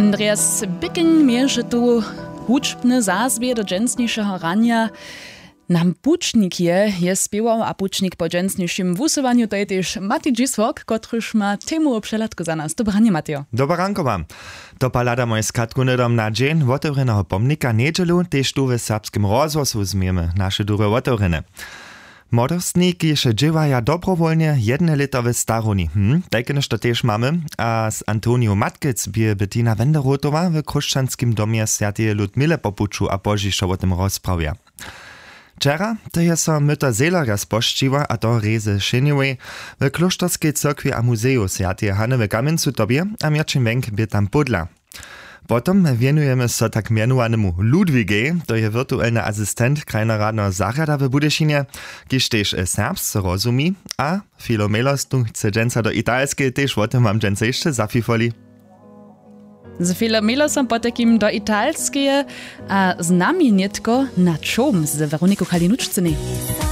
Andreas Bicken mierze tu huczbny zazwie do dżęsniejszego rania. Nam pucznik je spiewał, a pucznik po dżęsniejszym wusowaniu to je też Mati Dziswok, kotryż ma temu o przelatku za nas. Dobranie, Matio. Dobranko wam. To palada moje skatkunedom na dzień otevreného pomnika niedzielu, tež tu w serbskim rozwosu zmiemy nasze dury otevrené. Młodostniki jeszcze dziewaja dobrowolnie jedne lito w staruni. Tajkeneż to też mamy, a z Antoniu Matkic bie Bettina Wenderotowa w chrześcijanskim domie Świętej Ludmile Popuczu a Bożiszo o tym rozprawia. Wczera to je so myta Zelaria spościła, a to Reze Szeniwej w klosztorskiej cyrkwi a muzeju Świętej Hany w Kamieńcu tobie, a Mierczyn Węk bie tam podla. Potom wienujemy so tak mianowanemu Ludwigej, to je wirtualny asystent krajnoradnego zarjada w Budyszynie, kiż też serbs rozumi, a Filomelos tu chce dżęca do italskiej, też o tym mam dżęca jeszcze zafifoli. Z Filomelosom potekim do italskie, a z nami nietko na czom z Weroniką Kalinuczcyny.